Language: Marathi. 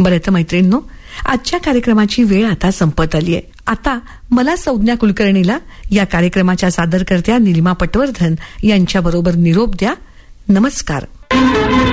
बरं तर मैत्रिणींनो, आजच्या कार्यक्रमाची वेळ आता संपत आली आहे. आता मला संज्ञा कुलकर्णीला या कार्यक्रमाच्या सादरकर्त्या निलिमा पटवर्धन यांच्याबरोबर निरोप द्या. नमस्कार.